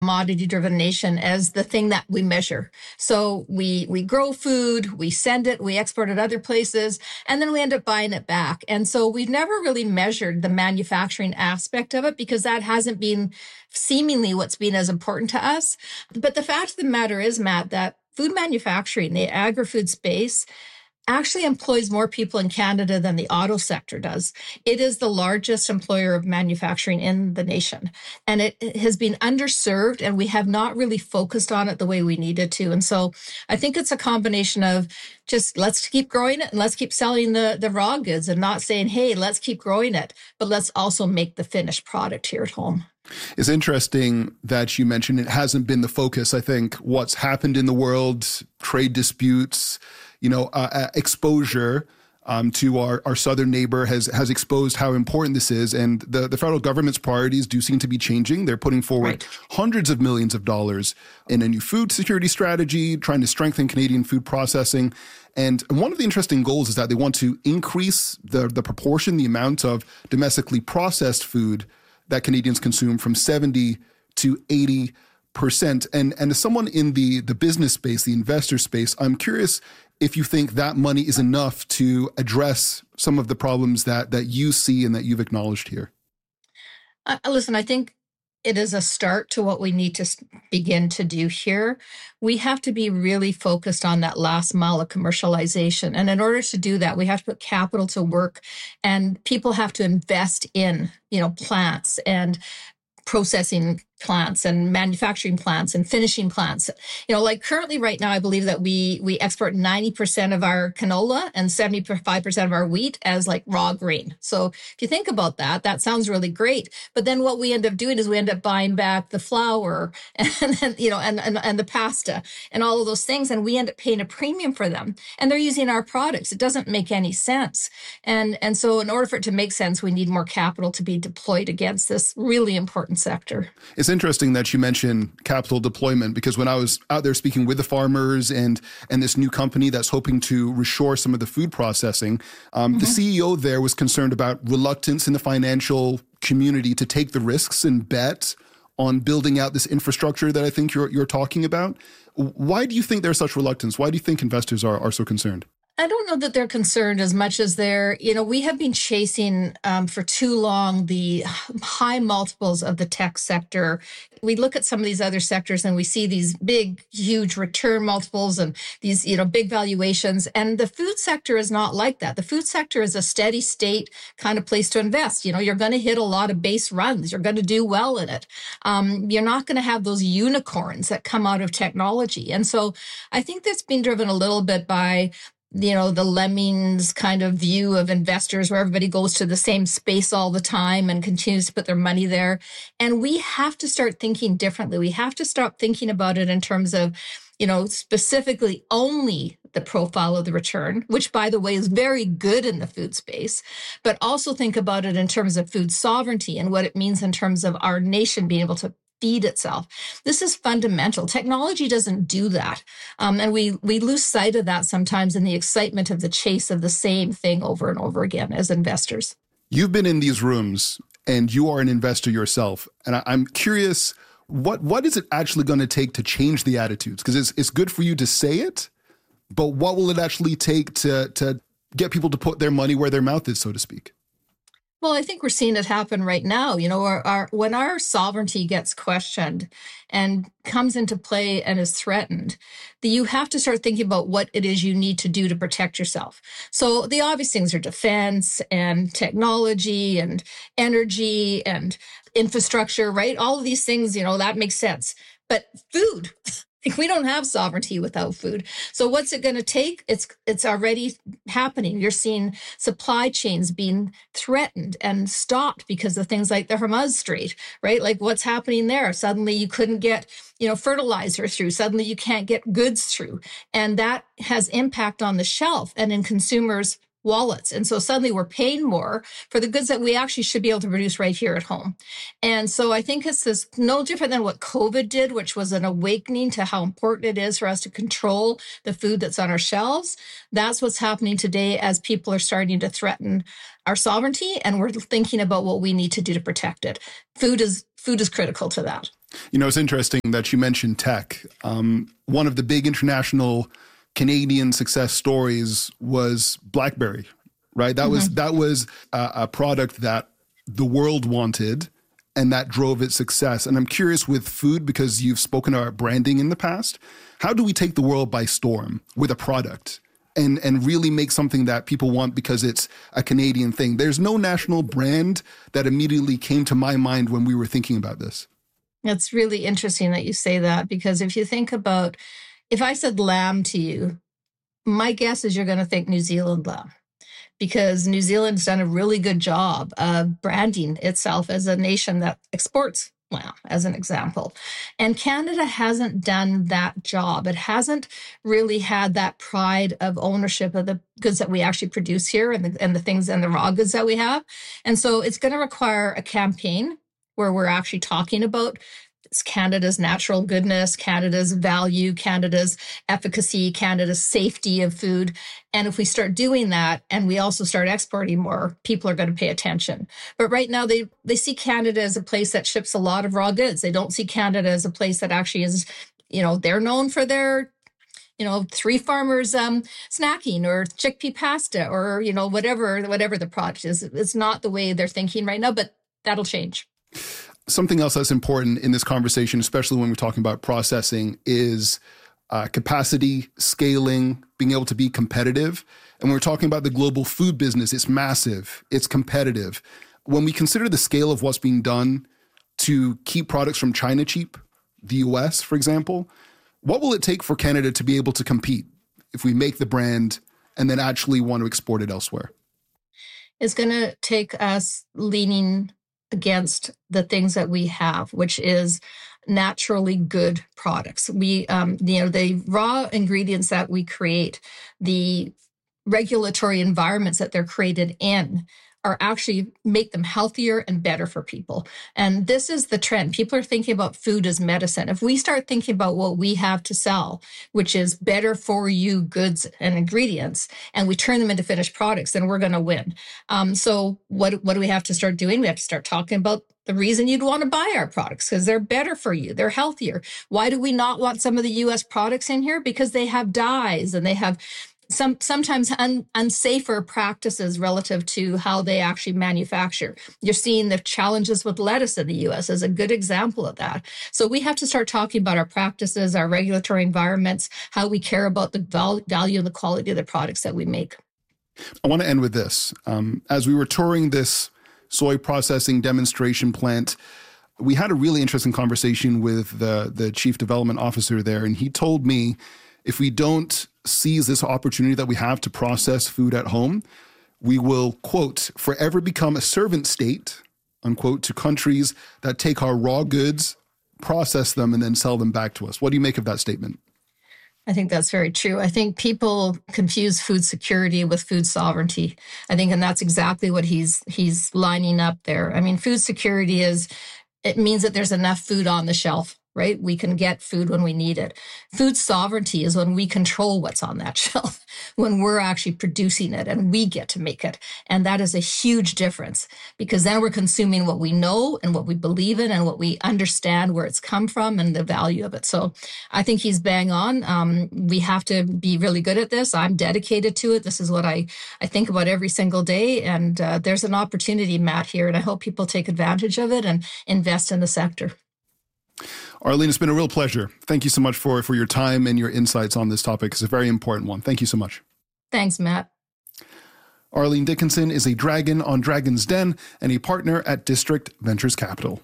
commodity-driven nation as the thing that we measure. So we grow food, we send it, we export it other places, and then we end up buying it back. And so we've never really measured the manufacturing aspect of it because that hasn't been seemingly what's been as important to us. But the fact of the matter is, Matt, that food manufacturing, the agri-food space, actually employs more people in Canada than the auto sector does. It is the largest employer of manufacturing in the nation, and it has been underserved, and we have not really focused on it the way we needed to. And so I think it's a combination of just let's keep growing it and let's keep selling the raw goods and not saying, hey, let's keep growing it, but let's also make the finished product here at home. It's interesting that you mentioned it hasn't been the focus. I think what's happened in the world, trade disputes, exposure to our southern neighbor has exposed how important this is. And the federal government's priorities do seem to be changing. They're putting forward hundreds of millions of dollars in a new food security strategy, trying to strengthen Canadian food processing. And one of the interesting goals is that they want to increase the proportion, the amount of domestically processed food that Canadians consume from 70 to 80%. And as someone in the business space, the investor space, I'm curious if you think that money is enough to address some of the problems that you see and that you've acknowledged here. Listen, I think it is a start to what we need to begin to do here. We have to be really focused on that last mile of commercialization. And in order to do that, we have to put capital to work, and people have to invest in, plants and processing plants and manufacturing plants and finishing plants. Like currently right now, I believe that we export 90% of our canola and 75% of our wheat as like raw grain. So if you think about that, that sounds really great. But then what we end up doing is we end up buying back the flour and then, and the pasta and all of those things. And we end up paying a premium for them. And they're using our products. It doesn't make any sense. And so in order for it to make sense, we need more capital to be deployed against this really important sector. It's interesting that you mentioned capital deployment, because when I was out there speaking with the farmers and this new company that's hoping to reshore some of the food processing, the CEO there was concerned about reluctance in the financial community to take the risks and bet on building out this infrastructure that I think you're talking about. Why do you think there's such reluctance? Why do you think investors are so concerned? I don't know that they're concerned as much as we have been chasing for too long the high multiples of the tech sector. We look at some of these other sectors and we see these big, huge return multiples and these, big valuations. And the food sector is not like that. The food sector is a steady state kind of place to invest. You're going to hit a lot of base runs. You're going to do well in it. You're not going to have those unicorns that come out of technology. And so I think that's been driven a little bit by the lemmings kind of view of investors where everybody goes to the same space all the time and continues to put their money there. And we have to start thinking differently. We have to stop thinking about it in terms of, specifically only the profile of the return, which, by the way, is very good in the food space, but also think about it in terms of food sovereignty and what it means in terms of our nation being able to feed itself. This is fundamental. Technology doesn't do that. And we lose sight of that sometimes in the excitement of the chase of the same thing over and over again as investors. You've been in these rooms and you are an investor yourself. And I'm curious, what is it actually going to take to change the attitudes? Because it's good for you to say it, but what will it actually take to get people to put their money where their mouth is, so to speak? Well, I think we're seeing it happen right now. When our sovereignty gets questioned and comes into play and is threatened, you have to start thinking about what it is you need to do to protect yourself. So the obvious things are defense and technology and energy and infrastructure, right? All of these things, that makes sense. But food, we don't have sovereignty without food. So what's it going to take? It's already happening. You're seeing supply chains being threatened and stopped because of things like the Hormuz Strait, right? Like what's happening there? Suddenly you couldn't get, fertilizer through. Suddenly you can't get goods through. And that has impact on the shelf and in consumers' wallets. And so suddenly we're paying more for the goods that we actually should be able to produce right here at home. And so I think it's this no different than what COVID did, which was an awakening to how important it is for us to control the food that's on our shelves. That's what's happening today as people are starting to threaten our sovereignty, and we're thinking about what we need to do to protect it. Food is critical to that. It's interesting that you mentioned tech. One of the big international Canadian success stories was BlackBerry, right? That was a product that the world wanted and that drove its success. And I'm curious with food, because you've spoken about branding in the past, how do we take the world by storm with a product and really make something that people want because it's a Canadian thing? There's no national brand that immediately came to my mind when we were thinking about this. It's really interesting that you say that, because if you think about, if I said lamb to you, my guess is you're going to think New Zealand lamb, because New Zealand's done a really good job of branding itself as a nation that exports lamb, as an example. And Canada hasn't done that job. It hasn't really had that pride of ownership of the goods that we actually produce here and the things and the raw goods that we have. And so it's going to require a campaign where we're actually talking about Canada's natural goodness, Canada's value, Canada's efficacy, Canada's safety of food. And if we start doing that and we also start exporting more, people are going to pay attention. But right now they see Canada as a place that ships a lot of raw goods. They don't see Canada as a place that actually is, they're known for their Three Farmers snacking or chickpea pasta or, whatever the product is. It's not the way they're thinking right now, but that'll change. Something else that's important in this conversation, especially when we're talking about processing, is capacity, scaling, being able to be competitive. And when we're talking about the global food business, it's massive, it's competitive. When we consider the scale of what's being done to keep products from China cheap, the US, for example, what will it take for Canada to be able to compete if we make the brand and then actually want to export it elsewhere? It's going to take us leaning against the things that we have, which is naturally good products. We, the raw ingredients that we create, the regulatory environments that they're created in are actually make them healthier and better for people. And this is the trend. People are thinking about food as medicine. If we start thinking about what we have to sell, which is better for you goods and ingredients, and we turn them into finished products, then we're going to win. So what do we have to start doing? We have to start talking about the reason you'd want to buy our products, because they're better for you. They're healthier. Why do we not want some of the U.S. products in here? Because they have dyes and they have sometimes unsafer practices relative to how they actually manufacture. You're seeing the challenges with lettuce in the U.S. as a good example of that. So we have to start talking about our practices, our regulatory environments, how we care about the value and the quality of the products that we make. I want to end with this. As we were touring this soy processing demonstration plant, we had a really interesting conversation with the chief development officer there, and he told me if we don't seize this opportunity that we have to process food at home, we will, quote, forever become a servant state, unquote, to countries that take our raw goods, process them, and then sell them back to us. What do you make of that statement? I think that's very true. I think people confuse food security with food sovereignty. And that's exactly what he's lining up there. I mean, food security it means that there's enough food on the shelf, right? We can get food when we need it. Food sovereignty is when we control what's on that shelf, when we're actually producing it and we get to make it. And that is a huge difference, because then we're consuming what we know and what we believe in and what we understand where it's come from and the value of it. So I think he's bang on. We have to be really good at this. I'm dedicated to it. This is what I think about every single day. And there's an opportunity, Matt, here. And I hope people take advantage of it and invest in the sector. Arlene, it's been a real pleasure. Thank you so much for your time and your insights on this topic. It's a very important one. Thank you so much. Thanks, Matt. Arlene Dickinson is a dragon on Dragon's Den and a partner at District Ventures Capital.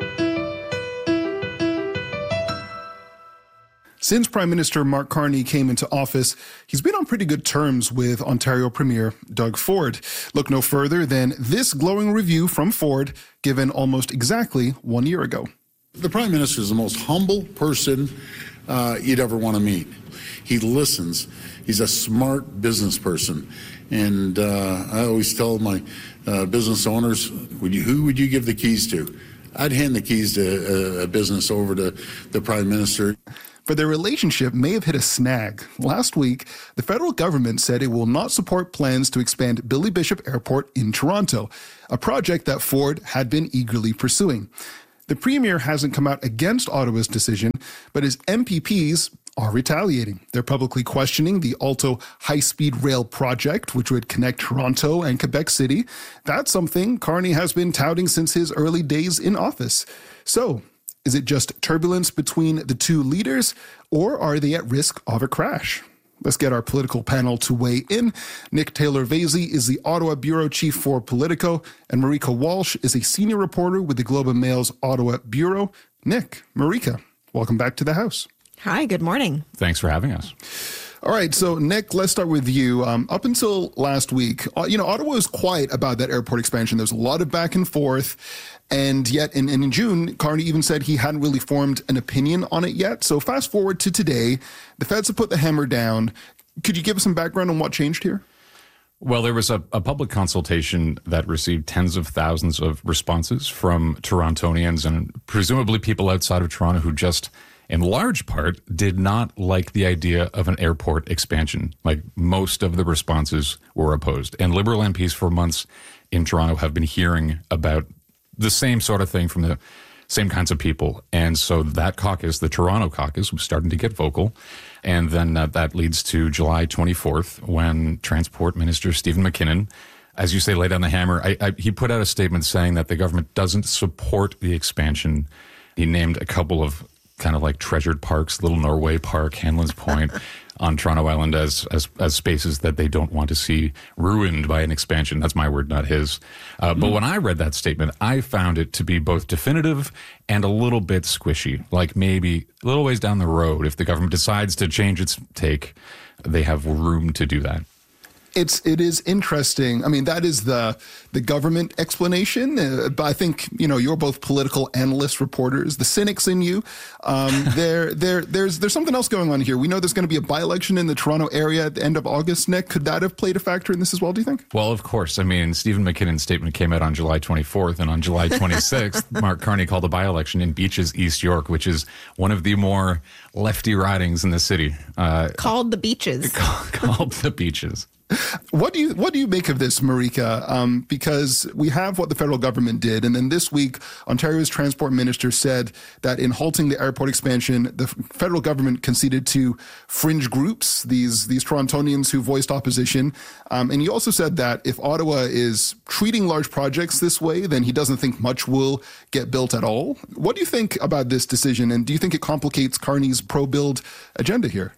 Since Prime Minister Mark Carney came into office, he's been on pretty good terms with Ontario Premier Doug Ford. Look no further than this glowing review from Ford, given almost exactly 1 year ago. The Prime Minister is the most humble person you'd ever want to meet. He listens. He's a smart business person. And I always tell my business owners, who would you give the keys to? I'd hand the keys to a business over to the Prime Minister. But their relationship may have hit a snag. Last week, the federal government said it will not support plans to expand Billy Bishop Airport in Toronto, a project that Ford had been eagerly pursuing. The Premier hasn't come out against Ottawa's decision, but his MPPs are retaliating. They're publicly questioning the Alto high-speed rail project, which would connect Toronto and Quebec City. That's something Carney has been touting since his early days in office. So, is it just turbulence between the two leaders, or are they at risk of a crash? Let's get our political panel to weigh in. Nick Taylor-Vasey is the Ottawa Bureau Chief for Politico, and Marika Walsh is a senior reporter with the Globe and Mail's Ottawa Bureau. Nick, Marika, welcome back to the House. Hi, good morning. Thanks for having us. All right, so Nick, let's start with you. Up until last week, Ottawa was quiet about that airport expansion. There's a lot of back and forth, and yet in June, Carney even said he hadn't really formed an opinion on it yet. So fast forward to today, the feds have put the hammer down. Could you give us some background on what changed here? Well, there was a public consultation that received tens of thousands of responses from Torontonians and presumably people outside of Toronto who just, in large part, did not like the idea of an airport expansion. Like, most of the responses were opposed. And Liberal MPs for months in Toronto have been hearing about the same sort of thing from the same kinds of people. And so that caucus, the Toronto caucus, was starting to get vocal. And then that leads to July 24th, when Transport Minister Stephen McKinnon, as you say, laid on the hammer. He put out a statement saying that the government doesn't support the expansion. He named a couple of kind of like treasured parks, Little Norway Park, Hanlon's Point, on Toronto Island as spaces that they don't want to see ruined by an expansion. That's my word, not his. But when I read that statement, I found it to be both definitive and a little bit squishy. Like, maybe a little ways down the road, if the government decides to change its take, they have room to do that. It is interesting. I mean, that is the government explanation. But I think, you're both political analysts, reporters, the cynics in you. There's something else going on here. We know there's going to be a by-election in the Toronto area at the end of August. Nick, could that have played a factor in this as well, do you think? Well, of course. I mean, Stephen McKinnon's statement came out on July 24th, and on July 26th, Mark Carney called a by-election in Beaches, East York, which is one of the more lefty ridings in the city. Called the Beaches. Called the Beaches. What do you make of this, Marika? Because we have what the federal government did, and then this week, Ontario's transport minister said that in halting the airport expansion, the federal government conceded to fringe groups, these Torontonians who voiced opposition. And he also said that if Ottawa is treating large projects this way, then he doesn't think much will get built at all. What do you think about this decision, and do you think it complicates Carney's pro-build agenda here?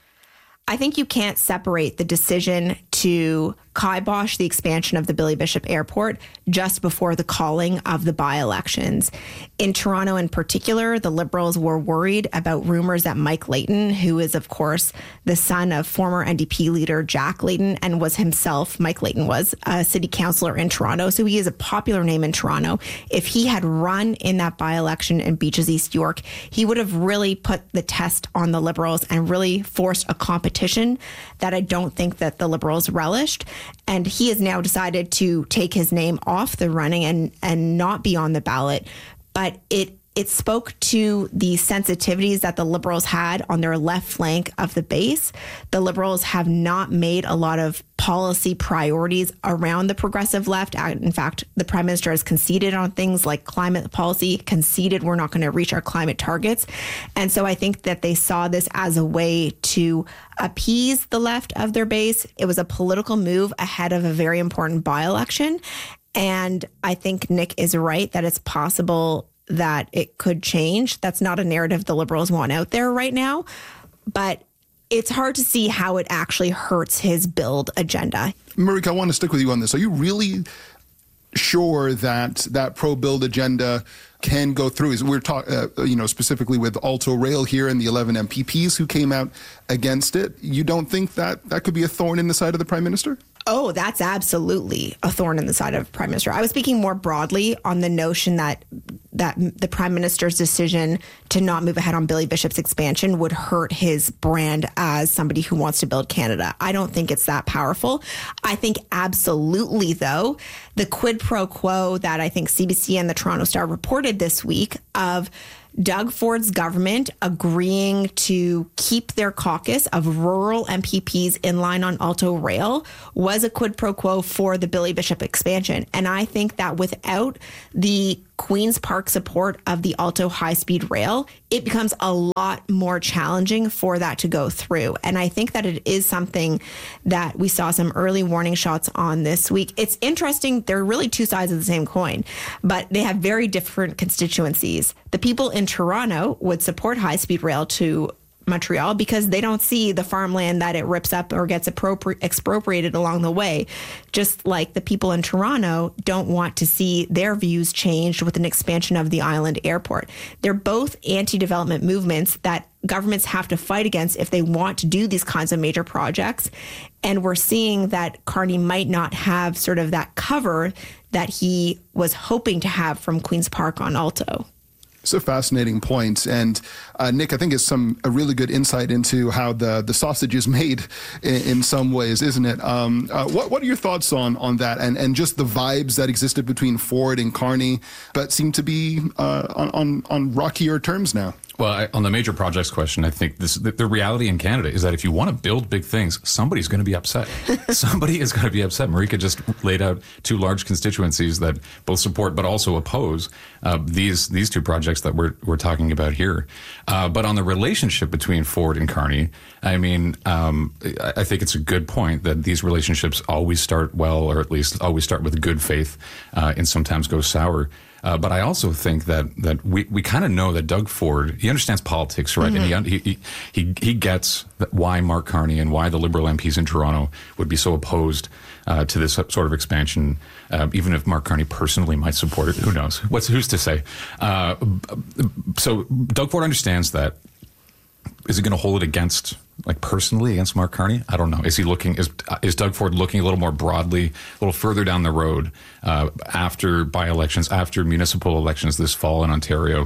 I think you can't separate the decision to kibosh the expansion of the Billy Bishop Airport just before the calling of the by-elections. In Toronto in particular, the Liberals were worried about rumors that Mike Layton, who is, of course, the son of former NDP leader Jack Layton and was himself, Mike Layton was, a city councillor in Toronto, so he is a popular name in Toronto. If he had run in that by-election in Beaches, East York, he would have really put the test on the Liberals and really forced a competition that I don't think that the Liberals relished. And he has now decided to take his name off the running and not be on the ballot. But it spoke to the sensitivities that the Liberals had on their left flank of the base. The Liberals have not made a lot of policy priorities around the progressive left. In fact, the Prime Minister has conceded on things like climate policy, conceded we're not going to reach our climate targets. And so I think that they saw this as a way to appease the left of their base. It was a political move ahead of a very important by-election. And I think Nick is right that it's possible that it could change. That's not a narrative the Liberals want out there right now, but it's hard to see how it actually hurts his build agenda. Marika, I want to stick with you on this. Are you really sure that that pro-build agenda can go through? We're talking, specifically with Alto Rail here and the 11 MPPs who came out against it. You don't think that that could be a thorn in the side of the Prime Minister? Oh, that's absolutely a thorn in the side of Prime Minister. I was speaking more broadly on the notion that the Prime Minister's decision to not move ahead on Billy Bishop's expansion would hurt his brand as somebody who wants to build Canada. I don't think it's that powerful. I think absolutely, though, the quid pro quo that I think CBC and the Toronto Star reported this week of Doug Ford's government agreeing to keep their caucus of rural MPPs in line on Alto Rail was a quid pro quo for the Billy Bishop expansion. And I think that without the Queen's Park support of the Alto high-speed rail, it becomes a lot more challenging for that to go through. And I think that it is something that we saw some early warning shots on this week. It's interesting. They're really two sides of the same coin, but they have very different constituencies. The people in Toronto would support high-speed rail to Montreal because they don't see the farmland that it rips up or gets expropriated along the way. Just like the people in Toronto don't want to see their views changed with an expansion of the island airport. They're both anti-development movements that governments have to fight against if they want to do these kinds of major projects. And we're seeing that Carney might not have sort of that cover that he was hoping to have from Queen's Park on Alto. It's a fascinating point. And Nick, I think it's a really good insight into how the sausage is made in some ways, isn't it? What are your thoughts on that and just the vibes that existed between Ford and Carney that seem to be on rockier terms now? Well, on the major projects question, I think the reality in Canada is that if you want to build big things, somebody's going to be upset. Somebody is going to be upset. Marika just laid out two large constituencies that both support but also oppose these two projects that we're talking about here. But on the relationship between Ford and Carney, I mean, I think it's a good point that these relationships always start well, or at least always start with good faith, and sometimes go sour. But I also think that we kind of know that Doug Ford, he understands politics, right? Mm-hmm. And he gets why Mark Carney and why the Liberal MPs in Toronto would be so opposed to this sort of expansion, even if Mark Carney personally might support it. Who knows? Who's to say? So Doug Ford understands that. Is he going to hold it against, personally against Mark Carney? I don't know. Is Doug Ford looking a little more broadly, a little further down the road after by-elections, after municipal elections this fall in Ontario?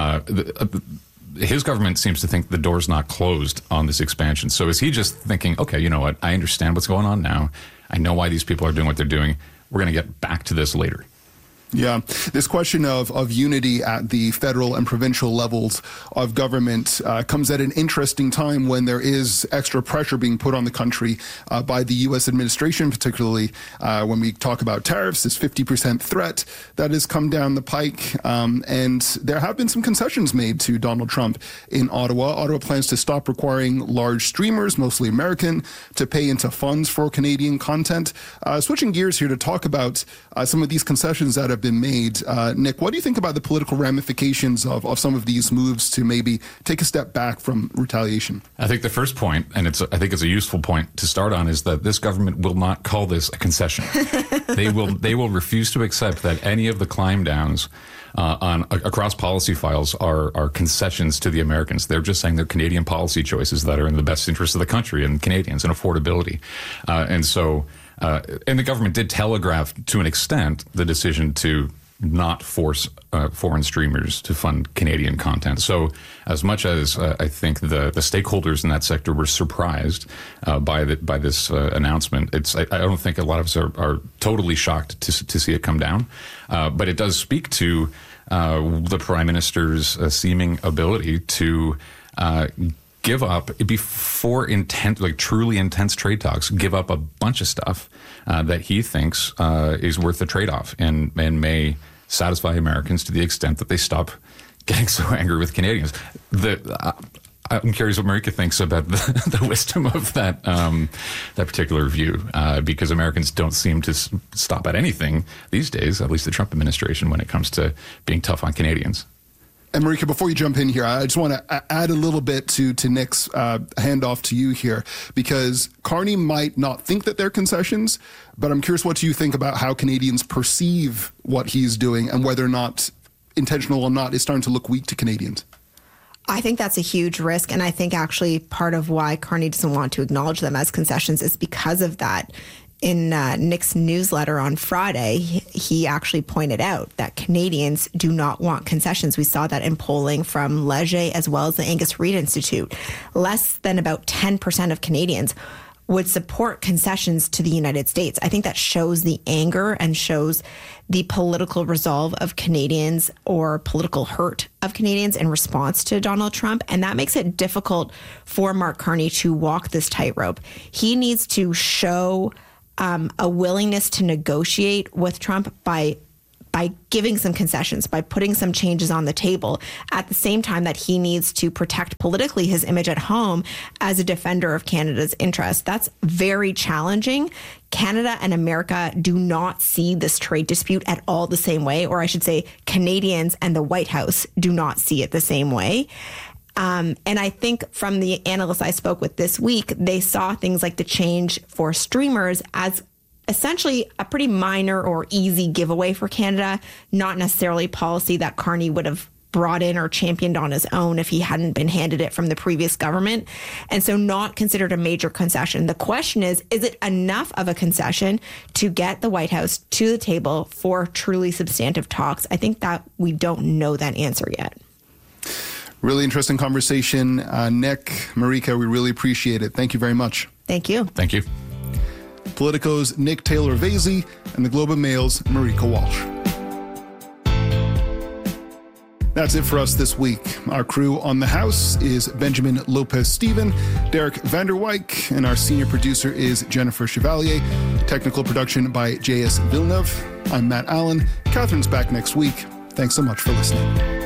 His government seems to think the door's not closed on this expansion. So is he just thinking, okay, you know what? I understand what's going on now. I know why these people are doing what they're doing. We're going to get back to this later. Yeah, this question of unity at the federal and provincial levels of government comes at an interesting time when there is extra pressure being put on the country by the U.S. administration, particularly when we talk about tariffs, this 50% threat that has come down the pike. And there have been some concessions made to Donald Trump in Ottawa. Ottawa plans to stop requiring large streamers, mostly American, to pay into funds for Canadian content. Switching gears here to talk about some of these concessions that have been made. Nick, what do you think about the political ramifications of some of these moves to maybe take a step back from retaliation? I think the first point, and I think it's a useful point to start on, is that this government will not call this a concession. They will refuse to accept that any of the climb downs across policy files are concessions to the Americans. They're just saying they're Canadian policy choices that are in the best interest of the country and Canadians and affordability. And the government did telegraph, to an extent, the decision to not force foreign streamers to fund Canadian content. So as much as I think the stakeholders in that sector were surprised by this announcement, I don't think a lot of us are totally shocked to see it come down. But it does speak to the Prime Minister's seeming ability to give up, before truly intense trade talks, give up a bunch of stuff that he thinks is worth the trade-off and may satisfy Americans to the extent that they stop getting so angry with Canadians. I'm curious what Marika thinks about the wisdom of that particular view, because Americans don't seem to stop at anything these days, at least the Trump administration, when it comes to being tough on Canadians. And Marika, before you jump in here, I just want to add a little bit to Nick's handoff to you here, because Carney might not think that they're concessions, but I'm curious what you think about how Canadians perceive what he's doing and whether or not, intentional or not, is starting to look weak to Canadians. I think that's a huge risk. And I think actually part of why Carney doesn't want to acknowledge them as concessions is because of that. In Nick's newsletter on Friday, he actually pointed out that Canadians do not want concessions. We saw that in polling from Leger as well as the Angus Reid Institute. Less than about 10% of Canadians would support concessions to the United States. I think that shows the anger and shows the political resolve of Canadians, or political hurt of Canadians, in response to Donald Trump. And that makes it difficult for Mark Carney to walk this tightrope. He needs to show a willingness to negotiate with Trump by by giving some concessions, by putting some changes on the table, at the same time that he needs to protect politically his image at home as a defender of Canada's interests. That's very challenging. Canada and America do not see this trade dispute at all the same way, or I should say Canadians and the White House do not see it the same way. And I think from the analysts I spoke with this week, they saw things like the change for streamers as essentially a pretty minor or easy giveaway for Canada, not necessarily policy that Carney would have brought in or championed on his own if he hadn't been handed it from the previous government. And so not considered a major concession. The question is it enough of a concession to get the White House to the table for truly substantive talks? I think that we don't know that answer yet. Really interesting conversation. Nick, Marika, we really appreciate it. Thank you very much. Thank you. Thank you. Politico's Nick Taylor-Vasey and the Globe and Mail's Marika Walsh. That's it for us this week. Our crew on the House is Benjamin Lopez-Steven, Derek Vanderwyk, and our senior producer is Jennifer Chevalier. Technical production by J.S. Villeneuve. I'm Matt Allen. Catherine's back next week. Thanks so much for listening.